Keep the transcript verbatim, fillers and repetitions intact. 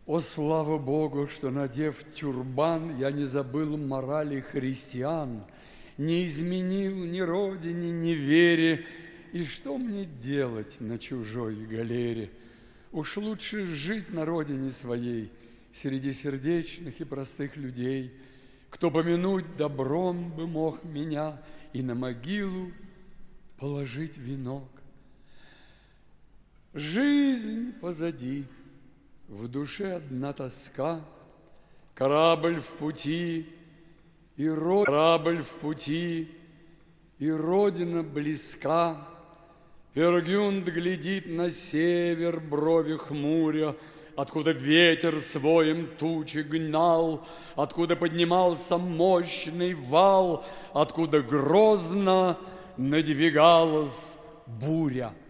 О, слава Богу, что, надев тюрбан, я не забыл морали христиан, не изменил ни родине, ни вере, и что мне делать на чужой галере? Уж лучше жить на родине своей, среди сердечных и простых людей, кто помянуть добром бы мог меня и на могилу положить венок. Жизнь позади, в душе одна тоска, корабль в пути, и ро... корабль в пути, и родина близка. Пергюнд глядит на север, брови хмуря, откуда ветер своим тучи гнал, откуда поднимался мощный вал, откуда грозно надвигалась буря.